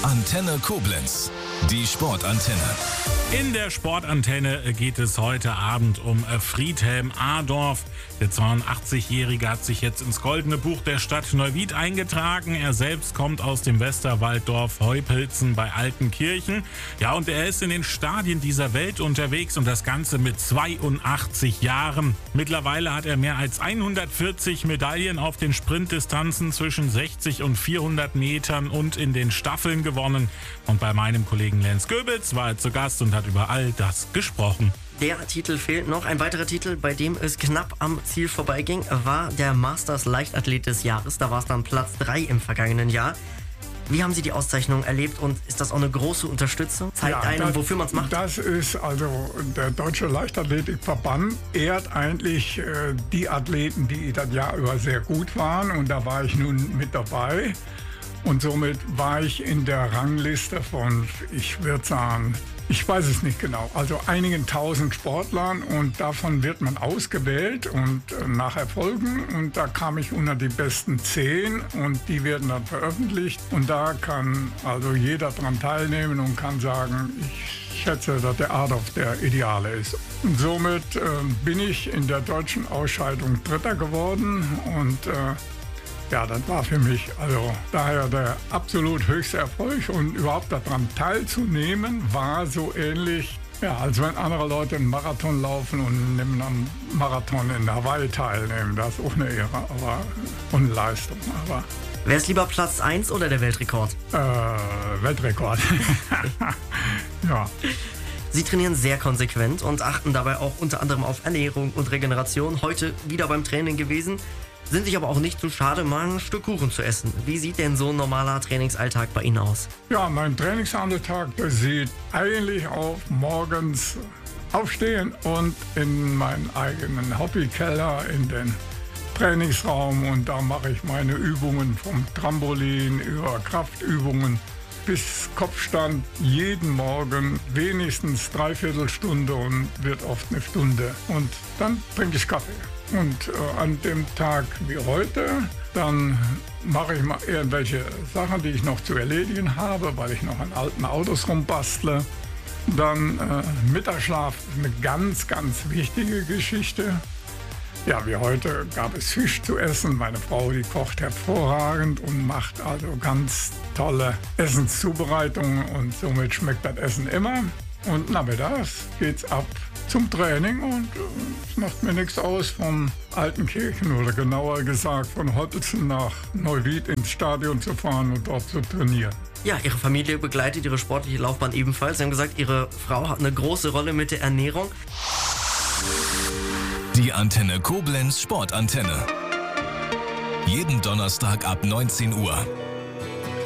Antenne Koblenz, die Sportantenne. In der Sportantenne geht es heute Abend um Friedhelm Adorf. Der 82-Jährige hat sich jetzt ins Goldene Buch der Stadt Neuwied eingetragen. Er selbst kommt aus dem Westerwalddorf Heupelzen bei Altenkirchen. Ja, und er ist in den Stadien dieser Welt unterwegs und das Ganze mit 82 Jahren. Mittlerweile hat er mehr als 140 Medaillen auf den Sprintdistanzen zwischen 60 und 400 Metern und in den Staffeln gewonnen. Und bei meinem Kollegen Lenz Goebels war er zu Gast und hat über all das gesprochen. Der Titel fehlt noch. Ein weiterer Titel, bei dem es knapp am Ziel vorbeiging, war der Masters Leichtathlet des Jahres. Da war es dann Platz 3 im vergangenen Jahr. Wie haben Sie die Auszeichnung erlebt und ist das auch eine große Unterstützung? Zeigt einem, wofür man es macht? Das ist also der Deutsche Leichtathletikverband ehrt eigentlich die Athleten, die das Jahr über sehr gut waren, und da war ich nun mit dabei. Und somit war ich in der Rangliste von, ich würde sagen, ich weiß es nicht genau, also einigen tausend Sportlern, und davon wird man ausgewählt und nach Erfolgen, und da kam ich unter die besten 10 und die werden dann veröffentlicht, und da kann also jeder dran teilnehmen und kann sagen, ich schätze, dass der Adorf der Ideale ist. Und somit bin ich in der deutschen Ausscheidung Dritter geworden, und ja, das war für mich also daher der absolut höchste Erfolg, und überhaupt daran teilzunehmen war so ähnlich, ja, als wenn andere Leute einen Marathon laufen und nehmen am Marathon in Hawaii teilnehmen. Das ohne Ehre, aber ohne Leistung. Aber Wäre es lieber Platz 1 oder der Weltrekord? Weltrekord. Ja. Sie trainieren sehr konsequent und achten dabei auch unter anderem auf Ernährung und Regeneration. Heute wieder beim Training gewesen. Sind sich aber auch nicht zu schade, mal ein Stück Kuchen zu essen. Wie sieht denn so ein normaler Trainingsalltag bei Ihnen aus? Ja, mein Trainingsalltag sieht eigentlich auf morgens aufstehen und in meinen eigenen Hobbykeller in den Trainingsraum, und da mache ich meine Übungen vom Trampolin über Kraftübungen bis Kopfstand jeden Morgen wenigstens 3/4 Stunde und wird oft eine Stunde, und dann trinke ich Kaffee. Und an dem Tag wie heute, dann mache ich mal irgendwelche Sachen, die ich noch zu erledigen habe, weil ich noch an alten Autos rumbastle. Dann Mittagsschlaf, eine ganz, ganz wichtige Geschichte. Ja, wie heute gab es Fisch zu essen. Meine Frau, die kocht hervorragend und macht also ganz tolle Essenszubereitungen, und somit schmeckt das Essen immer. Und nachmittags geht's ab zum Training, und es macht mir nichts aus, von Altenkirchen oder genauer gesagt von Heupelzen nach Neuwied ins Stadion zu fahren und dort zu trainieren. Ja, Ihre Familie begleitet Ihre sportliche Laufbahn ebenfalls. Sie haben gesagt, Ihre Frau hat eine große Rolle mit der Ernährung. Die Antenne Koblenz Sportantenne. Jeden Donnerstag ab 19 Uhr.